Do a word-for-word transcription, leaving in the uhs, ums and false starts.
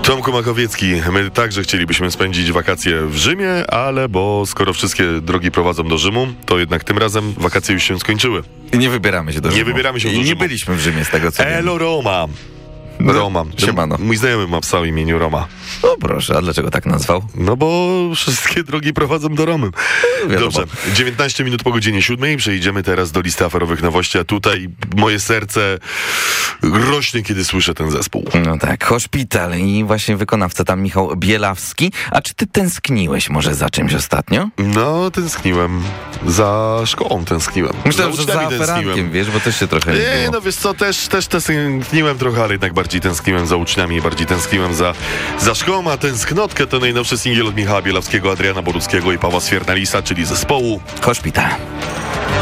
Tomku Makowiecki, my także chcielibyśmy spędzić wakacje w Rzymie, ale bo skoro wszystkie drogi prowadzą do Rzymu, to jednak tym razem wakacje już się skończyły. I nie wybieramy się do Rzymu. Nie wybieramy się do I Rzymu. nie byliśmy w Rzymie z tego co wiem. Elo Roma. No, Roma. siemano. Mój znajomy ma psa o imieniu Roma. O proszę, a dlaczego tak nazwał? No bo wszystkie drogi prowadzą do Romy. Wiadomo. Dobrze, dziewiętnaście minut po godzinie siódmej. Przejdziemy teraz do listy aferowych nowości, a tutaj moje serce rośnie, kiedy słyszę ten zespół. No tak, Hospital i właśnie wykonawca tam Michał Bielawski. A czy ty tęskniłeś może za czymś ostatnio? No, tęskniłem. Za szkołą tęskniłem. Myślałem, że za uczniami aferankiem, wiesz, bo też się trochę nie Nie, było. no wiesz co, też, też tęskniłem trochę, ale jednak bardziej tęskniłem za uczniami, bardziej tęskniłem za, za szkołą, a tęsknotkę to najnowszy singiel od Michała Bielawskiego, Adriana Boruckiego i Pawła Swiernalisa, czyli zespołu Hospital.